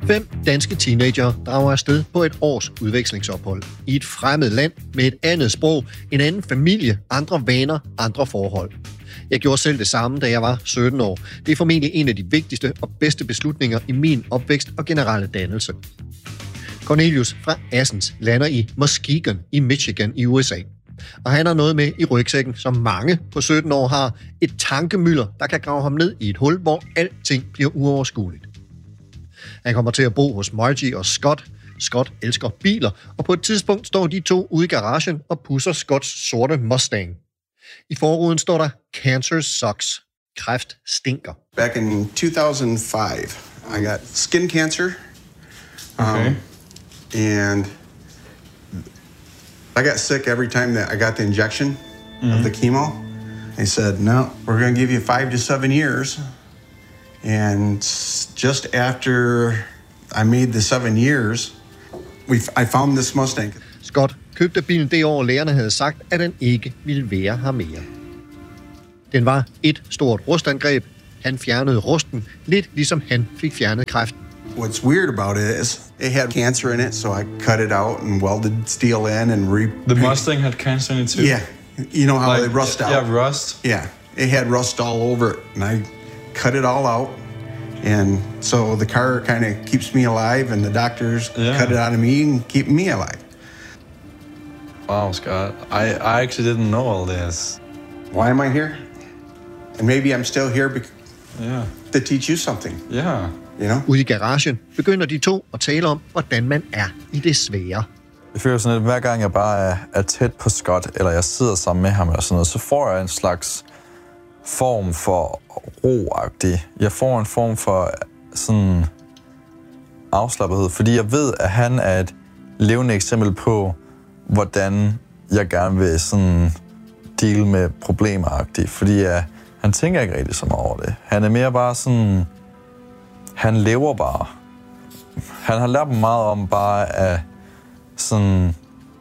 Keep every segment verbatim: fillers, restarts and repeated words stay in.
Fem danske teenagere drager afsted på et års udvekslingsophold i et fremmed land med et andet sprog, en anden familie, andre vaner, andre forhold. Jeg gjorde selv det samme, da jeg var sytten år. Det er formentlig en af de vigtigste og bedste beslutninger i min opvækst og generelle dannelse. Cornelius fra Assens lander i Muskegon i Michigan i U S A. Og han har noget med i rygsækken, som mange på sytten år har. Et tankemylder, der kan grave ham ned i et hul, hvor alting bliver uoverskueligt. Han kommer til at bo hos Margie og Scott. Scott elsker biler, og på et tidspunkt står de to ude i garagen og pusser Scotts sorte Mustang. I forruden står der "Cancer sucks." Kræft stinker. Back in two thousand five, I got skin cancer. Okay. Um, and I got sick every time that I got the injection mm-hmm. of the chemo. They said, no, we're going to give you five to seven years. And just after I made the seven years, we I found this Mustang. Scott købte bilen det år, lægerne havde sagt, at den ikke ville være her mere. Den var et stort rustangreb. Han fjernede rusten, lidt ligesom han fik fjernet kræften. What's weird about it is it had cancer in it, so I cut it out and welded steel in and re. The Mustang had cancer in it too? Yeah. You know how like, they rust out? Yeah, rust? Yeah. It had rust all over it, and I cut it all out. And so the car kind of keeps me alive, and the doctors yeah. cut it out of me and keep me alive. Wow, Scott. I, I actually didn't know all this. Why am I here? And maybe I'm still here because yeah. to teach you something. Yeah. You know? Ude i garagen begynder de to at tale om, hvordan man er i det svære. Jeg føler sådan, at hver gang jeg bare er, er tæt på Scott, eller jeg sidder sammen med ham eller sådan noget, så får jeg en slags form for ro-agtig. Jeg får en form for sådan afslappethed, fordi jeg ved, at han er et levende eksempel på, hvordan jeg gerne vil sådan deal med problemer-agtigt, fordi jeg, han tænker ikke rigtig så meget over det. Han er mere bare sådan, han lever bare. Han har lært mig meget om bare at sådan,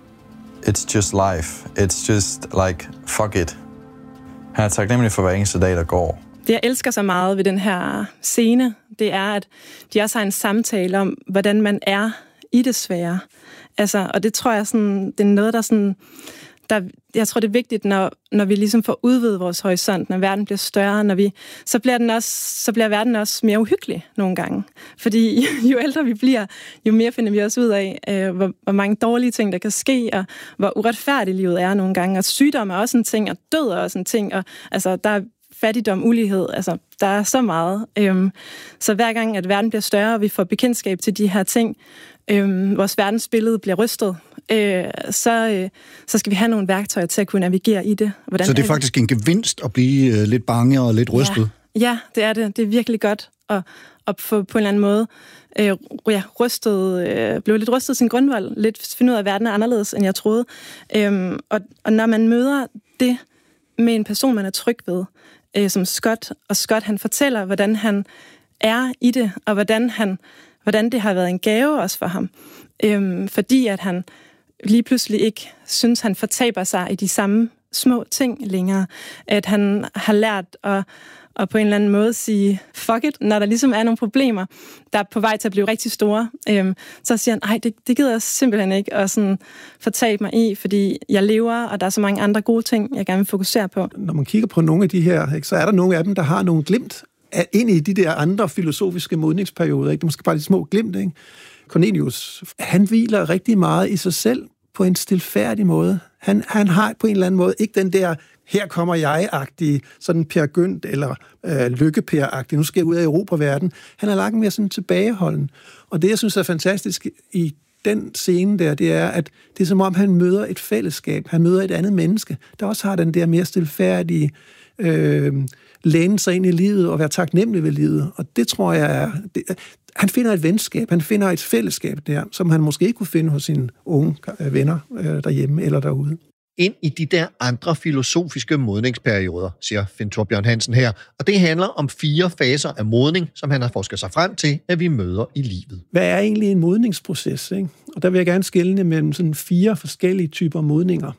it's just life. It's just like, fuck it. Han er taknemmelig for hver eneste dag, der går. Det, jeg elsker så meget ved den her scene, det er, at de også har en samtale om, hvordan man er i det svære. Altså, og det tror jeg, sådan, det er noget, der sådan... Der, jeg tror, det er vigtigt, når, når vi ligesom får udvidet vores horisont, når verden bliver større, når vi, så, bliver den også, så bliver verden også mere uhyggelig nogle gange. Fordi jo ældre vi bliver, jo mere finder vi også ud af, øh, hvor, hvor mange dårlige ting, der kan ske, og hvor uretfærdigt livet er nogle gange. Og sygdom er også en ting, og død er også en ting. Og, altså, der er fattigdom, ulighed, altså, der er så meget. Øhm, så hver gang, at verden bliver større, og vi får bekendtskab til de her ting, øhm, vores verdensbillede bliver rystet, øh, så, øh, så skal vi have nogle værktøjer til at kunne navigere i det. Hvordan så det er faktisk en gevinst at blive øh, lidt bange og lidt rystet? Ja, ja, det er det. Det er virkelig godt at, at få på en eller anden måde øh, ja, rystet, øh, blev lidt rystet sin grundvold, lidt finde ud af, at verden er anderledes, end jeg troede. Øhm, og, og når man møder det med en person, man er tryg ved, øh, som Scott, og Scott han fortæller, hvordan han er i det, og hvordan, han, hvordan det har været en gave også for ham. Øhm, fordi at han lige pludselig ikke synes, han fortaber sig i de samme små ting længere. At han har lært at, at på en eller anden måde sige, fuck it, når der ligesom er nogle problemer, der er på vej til at blive rigtig store. Øhm, så siger han, ej, det, det gider jeg simpelthen ikke at sådan fortabe mig i, fordi jeg lever, og der er så mange andre gode ting, jeg gerne vil fokusere på. Når man kigger på nogle af de her, ikke, så er der nogle af dem, der har nogle glimt ind i de der andre filosofiske modningsperioder. Ikke? Det er måske bare de små glimt, ikke? Cornelius, han hviler rigtig meget i sig selv på en stilfærdig måde. Han, han har på en eller anden måde ikke den der, her kommer jeg-agtige, sådan Per Gynt eller øh, Lykke-Per-agtige, nu skal jeg ud af Europa-verden. Han har lagt mere sådan tilbageholden. Og det, jeg synes er fantastisk i den scene der, det er, at det er som om, han møder et fællesskab. Han møder et andet menneske, der også har den der mere stilfærdige øh, læne sig ind i livet og være taknemmelig ved livet. Og det tror jeg er... Det, han finder et venskab, han finder et fællesskab der, som han måske ikke kunne finde hos sine unge venner øh, derhjemme eller derude. Ind i de der andre filosofiske modningsperioder, siger Finn Thorbjørn Hansen her. Og det handler om fire faser af modning, som han har forsket sig frem til, at vi møder i livet. Hvad er egentlig en modningsproces? Ikke? Og der vil jeg gerne skelne mellem sådan fire forskellige typer modninger.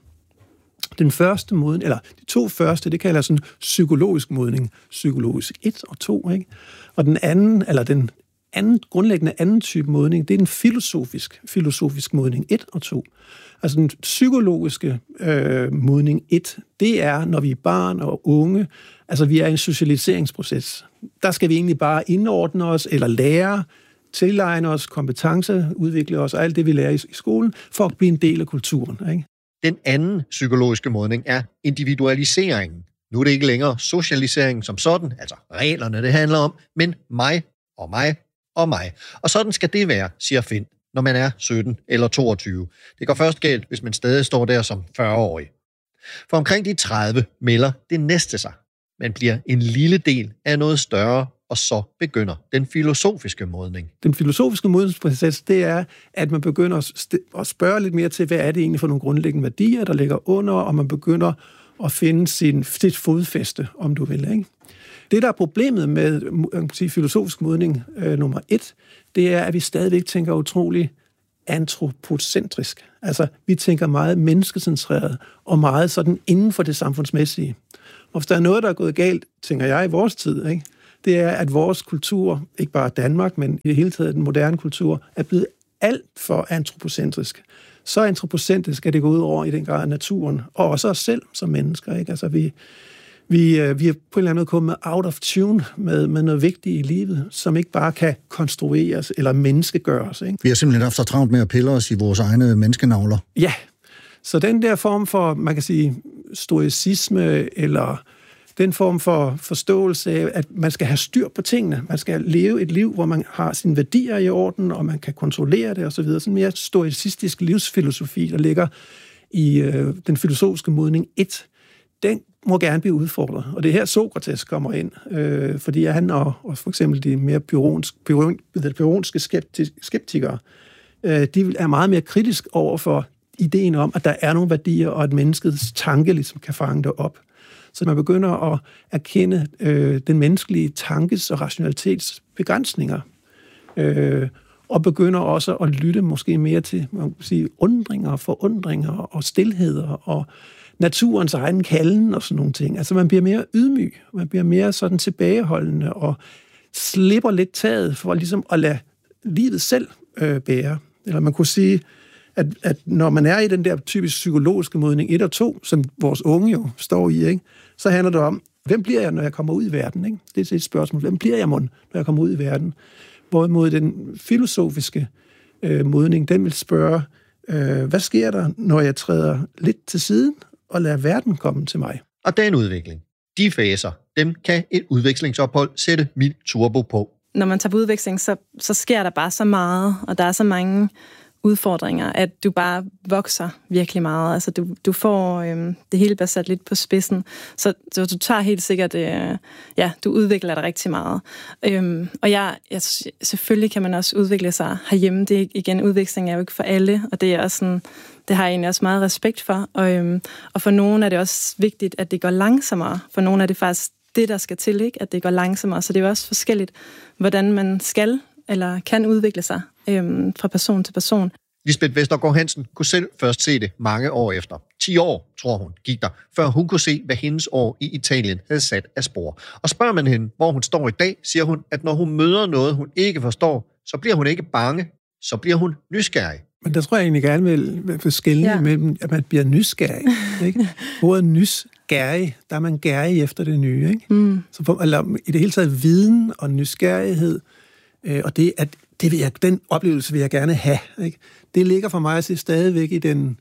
Den første modning, eller de to første, det kalder sådan psykologisk modning. Psykologisk et og to, ikke? Og den anden, eller den anden, grundlæggende anden type modning, det er den filosofisk, filosofisk modning et og to. Altså den psykologiske øh, modning et, det er, når vi er barn og unge, altså vi er i en socialiseringsproces. Der skal vi egentlig bare indordne os, eller lære, tilegne os kompetencer, udvikle os, og alt det, vi lærer i, i skolen, for at blive en del af kulturen. Ikke? Den anden psykologiske modning er individualiseringen. Nu er det ikke længere socialisering som sådan, altså reglerne det handler om, men mig og mig og mig. Og sådan skal det være, siger Finn, når man er sytten eller toogtyve. Det går først galt, hvis man stadig står der som fyrre-årig. For omkring de tredive melder det næste sig. Man bliver en lille del af noget større, og så begynder den filosofiske modning. Den filosofiske modningsproces, det er, at man begynder at spørge lidt mere til, hvad er det egentlig for nogle grundlæggende værdier, der ligger under, og man begynder at finde sin, sit fodfæste, om du vil. Ikke? Det, der er problemet med sige, filosofisk modning øh, nummer et, det er, at vi stadigvæk tænker utrolig antropocentrisk. Altså, vi tænker meget menneskecentreret, og meget sådan inden for det samfundsmæssige. Og hvis der er noget, der er gået galt, tænker jeg i vores tid, ikke? Det er, at vores kultur, ikke bare Danmark, men i det hele taget den moderne kultur, er blevet alt for antropocentrisk. Så antropocentrisk er det gået ud over i den grad af naturen, og også os selv som mennesker. Ikke? Altså, vi, vi, vi er på en eller anden måde kommet out of tune med, med noget vigtigt i livet, som ikke bare kan konstrueres eller menneskegøres. Ikke? Vi har simpelthen haft så travlt med at pille os i vores egne menneskenavler. Ja, så den der form for, man kan sige, stoicisme eller den form for forståelse af, at man skal have styr på tingene. Man skal leve et liv, hvor man har sine værdier i orden, og man kan kontrollere det osv. Sådan en mere stoicistisk livsfilosofi, der ligger i øh, den filosofiske modning et, den må gerne blive udfordret. Og det er her Sokrates kommer ind, øh, fordi han og, og for eksempel de mere pyrrhonske, pyrrhonske skeptikere, øh, de er meget mere kritisk over for ideen om, at der er nogle værdier, og at menneskets tanke ligesom kan fange det op. Så man begynder at erkende øh, den menneskelige tankes og rationalitets begrænsninger, øh, og begynder også at lytte måske mere til man kan sige, undringer, forundringer og stilheder og naturens egen kalden og sådan nogle ting. Altså man bliver mere ydmyg, man bliver mere sådan tilbageholdende og slipper lidt taget for ligesom at lade livet selv øh, bære. Eller man kunne sige, At, at når man er i den der typisk psykologiske modning et og to, som vores unge jo står i, ikke, så handler det om, hvem bliver jeg, når jeg kommer ud i verden? Ikke? Det er et spørgsmål. Hvem bliver jeg, mon, når jeg kommer ud i verden? Hvorimod den filosofiske øh, modning, den vil spørge, øh, hvad sker der, når jeg træder lidt til siden og lader verden komme til mig? Og den udvikling, de faser, dem kan et udvekslingsophold sætte mild turbo på. Når man tager på udveksling, så, så sker der bare så meget, og der er så mange udfordringer, at du bare vokser virkelig meget. Altså, du, du får øhm, det hele bare sat lidt på spidsen. Så, så du tager helt sikkert, øh, ja, du udvikler dig rigtig meget. Øhm, og jeg, jeg, selvfølgelig kan man også udvikle sig herhjemme. Det er igen, udveksling er jo ikke for alle, og det er også sådan, det har jeg egentlig også meget respekt for. Og, øhm, og for nogen er det også vigtigt, at det går langsommere. For nogen er det faktisk det, der skal til, ikke? At det går langsommere. Så det er jo også forskelligt, hvordan man skal eller kan udvikle sig øhm, fra person til person. Lisbeth Vestergaard Hansen kunne selv først se det mange år efter. ti år, tror hun, gik der, før hun kunne se, hvad hendes år i Italien havde sat af spor. Og spørger man hende, hvor hun står i dag, siger hun, at når hun møder noget, hun ikke forstår, så bliver hun ikke bange, så bliver hun nysgerrig. Men der tror jeg egentlig gerne vil, vil skelne ja. mellem, at man bliver nysgerrig. Ikke? Ordet nysgerrig, der er man gærig efter det nye. Ikke? Mm. Så for, eller, i det hele taget viden og nysgerrighed, øh, og det, at, det vil jeg, den oplevelse vil jeg gerne have. Ikke? Det ligger for mig at se stadigvæk i den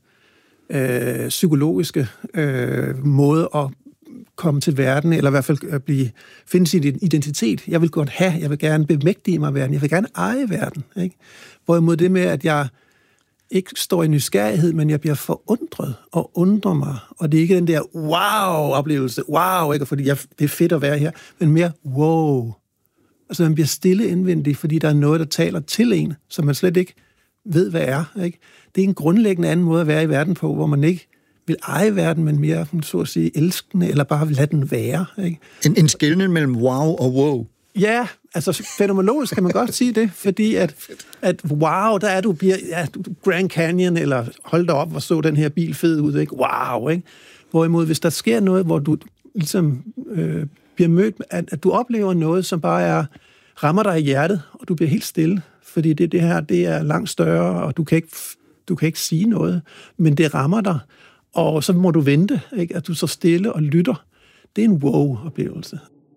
øh, psykologiske øh, måde at komme til verden, eller i hvert fald at blive, finde sin identitet. Jeg vil godt have, jeg vil gerne bemægtige mig verden, jeg vil gerne eje verden. Ikke? Hvorimod det med, at jeg ikke står i nysgerrighed, men jeg bliver forundret og undrer mig. Og det er ikke den der wow-oplevelse, wow, ikke fordi jeg, det er fedt at være her, men mere wow. Altså man bliver stille indvendigt, fordi der er noget, der taler til en, som man slet ikke ved, hvad er. Ikke? Det er en grundlæggende anden måde at være i verden på, hvor man ikke vil eje verden, men mere, så at sige, elske den, eller bare vil lade den være. Ikke? En, en skelnen mellem wow og wow. Ja, altså fænomenologisk kan man godt sige det, fordi at, at wow, der er du, bliver, ja, Grand Canyon, eller hold da op, hvor så den her bil fed ud, ikke? Wow, ikke? Hvorimod, hvis der sker noget, hvor du ligesom øh, bliver mødt, at, at du oplever noget, som bare er rammer dig i hjertet, og du bliver helt stille, fordi det, det her det er langt større, og du kan, ikke, du kan ikke sige noget, men det rammer dig, og så må du vente, ikke? At du så stille og lytter. Det er en wow-oplevelse.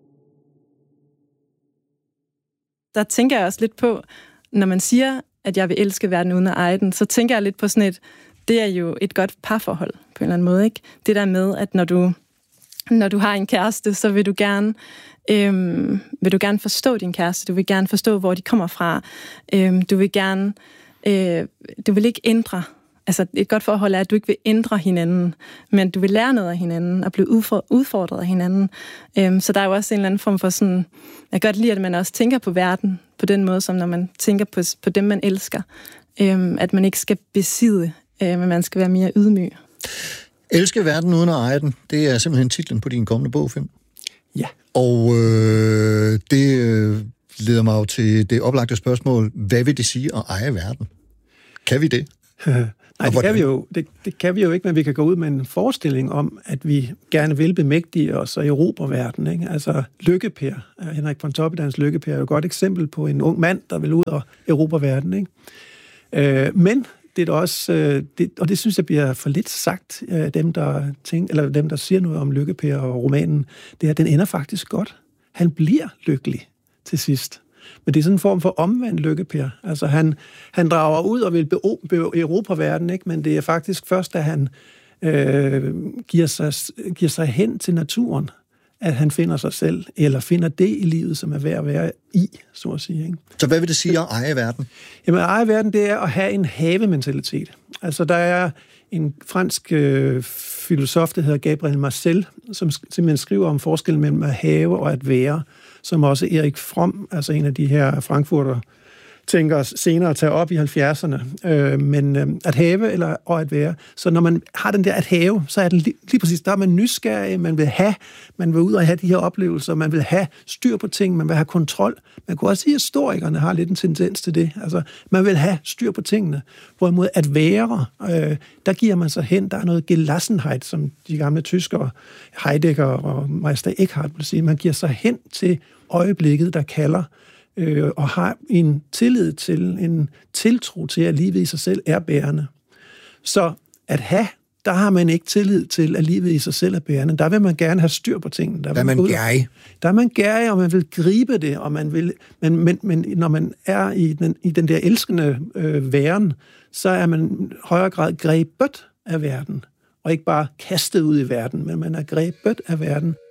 Der tænker jeg også lidt på, når man siger, at jeg vil elske verden uden at eje den, så tænker jeg lidt på sådan et, det er jo et godt parforhold på en eller anden måde, ikke? Det der med, at når du, når du har en kæreste, så vil du gerne øhm, vil du gerne forstå din kæreste, du vil gerne forstå, hvor de kommer fra, øhm, du vil gerne, øh, du vil ikke ændre. Altså et godt forhold er, at du ikke vil ændre hinanden, men du vil lære noget af hinanden og blive udfordret af hinanden. Øhm, så der er jo også en eller anden form for sådan, jeg kan godt lide, at man også tænker på verden på den måde, som når man tænker på, på dem, man elsker. Øhm, at man ikke skal besidde, øh, men man skal være mere ydmyg. Elske verden uden at eje den, det er simpelthen titlen på din kommende bog, Finn. Ja. Og øh, det øh, leder mig jo til det oplagte spørgsmål, hvad vil det sige at eje verden? Kan vi det? Nej, det kan, vi jo, det, det kan vi jo ikke, men vi kan gå ud med en forestilling om, at vi gerne vil bemægtige os og erobre verden. Ikke? Altså Lykke-Per, Henrik von Toppedans Lykke-Per er jo et godt eksempel på en ung mand, der vil ud og erobre verden. Ikke? Øh, men det er også, øh, det, og det synes jeg bliver for lidt sagt, øh, dem, der tænker, eller dem, der siger noget om Lykke-Per og romanen, det er, at den ender faktisk godt. Han bliver lykkelig til sidst. Men det er sådan en form for omvendt Lykke-Per. Altså han, han drager ud og vil erobre verden, ikke? Men det er faktisk først, da han øh, giver, sig, giver sig hen til naturen, at han finder sig selv, eller finder det i livet, som er værd at være i, så at sige. Ikke? Så hvad vil det sige at eje verden? Jamen at eje verden, det er at have en havementalitet. Altså der er en fransk øh, filosof, der hedder Gabriel Marcel, som simpelthen skriver om forskellen mellem at have og at være, som også Erik Fromm, altså en af de her frankfurter, tænker senere at tage op i halvfjerdserne. Øh, men øh, at have eller og at være. Så når man har den der at have, så er det lige, lige præcis, der er man nysgerrig, man vil have, man vil ud og have de her oplevelser, man vil have styr på ting, man vil have kontrol. Man kunne også sige, at historikerne har lidt en tendens til det. Altså, man vil have styr på tingene. Hvorimod at være, øh, der giver man sig hen, der er noget Gelassenheit, som de gamle tyskere, Heidegger og Meister Eckhart vil sige. Man giver sig hen til øjeblikket, der kalder, øh, og har en tillid til, en tiltro til, at livet i sig selv er bærende. Så at have, der har man ikke tillid til, at livet i sig selv er bærende. Der vil man gerne have styr på tingene. Der, der er man gærig. Der er man gærig, og man vil gribe det, og man vil, men, men, men når man er i den, i den der elskende øh, væren, så er man i højere grad grebet af verden, og ikke bare kastet ud i verden, men man er grebet af verden.